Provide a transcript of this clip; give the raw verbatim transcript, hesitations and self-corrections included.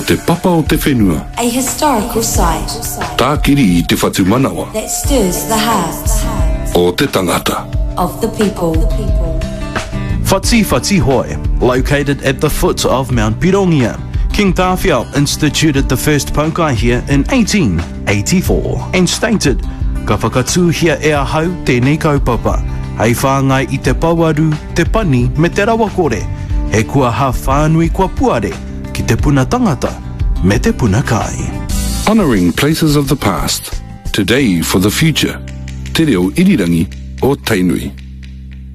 te papa o te whenua. A historical site Tākiri i te whatu manawa. that stirs the hearts O te tangata. of the people. Whati Whati Hoi, located at the foot of Mount Pirongia. King Tawhiao instituted the first paukai here in eighteen eighty-four and stated, ka whakatūhia e ahau tēnei kaupapa, hei whāngai i te pauaru, te pani me te rawa kore, he kua ha whānui kua puare, ki te puna tangata me te puna kai. Honouring places of the past, today for the future. Te reo irirangi o Tainui.